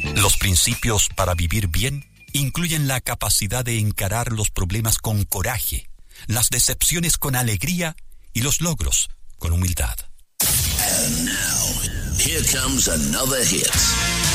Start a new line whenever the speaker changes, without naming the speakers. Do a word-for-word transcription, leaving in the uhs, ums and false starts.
Los principios para vivir bien incluyen la capacidad de encarar los problemas con coraje, las decepciones con alegría y los logros con humildad.
And now, here comes another hit.